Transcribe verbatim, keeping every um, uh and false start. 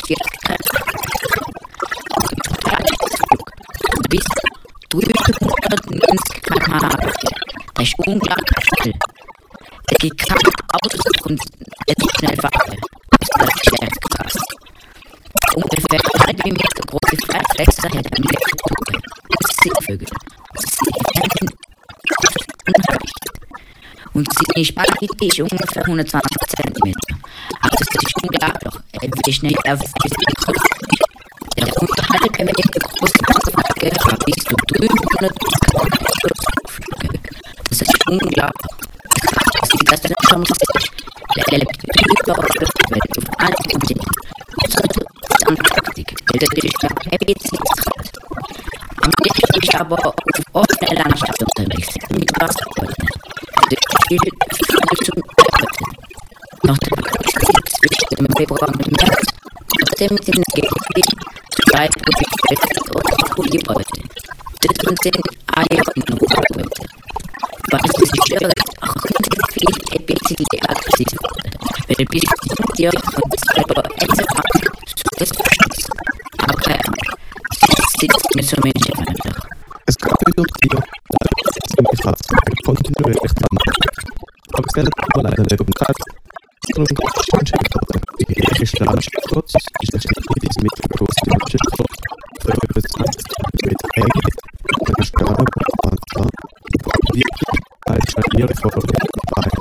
vierzig bis dreihundertneunzig Kilometer pro Stunde. Das ist unglaublich schnell. Es gibt keine Autos und es ist schnell fahren. Das ist sehr krass. Ungefähr halb Meter große Freifläche hat er mir geguckt. Das sind Vögel. Das sind unheimlich. Und seine Spannweite ist ungefähr hundertzwanzig Zentimeter. Also das ist unglaublich. Wie schnell er bis die Kopf. Der halb Meter große Wasserfläche hat bis zu dreihundert Kilometer Flüge. Das ist unglaublich. Das ist schon lustig. Der lebt überall auf der Welt, auf allen Kontinenten. Das Antarktik, das ist ja ein bisschen kalt. Am Ende ist aber auf offener Landschaft unterwegs, mit Wasserbeuten. Das ist viel, viel zum Arbeiten. Nach der Krise zwischen dem Februar und März hat er mit den Gebieten zwei Produkte oder Polybeute. Das sind Eier und Rohbeute. Was ist die Störung? Auch könnte viel ein bisschen aggressiv werden. Weil bis die Tiere von selber Essen machen, so das Verständnis. Aber keine Ahnung. Es sitzt mir so Menschen einfach. Es gab wieder Tiere, die sind die Katzen kontinuierlich dran. Aber es werden aber leider nicht um Katz. Sondern um die Sternschildkröte. Die griechische Landschildkröte ist der Sternschildkröte mittelgroße Landschildkröte, der über zwanzig Zentimeter Enge, der Gestade und Panzer, wirklich als ihre Vorgänger